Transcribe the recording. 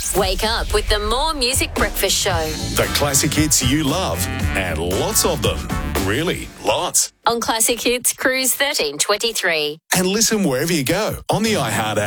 Wake up with the More Music Breakfast Show. The classic hits you love, and lots of them. Really, lots. On Classic Hits Cruise 1323. And listen wherever you go on the iHeart app.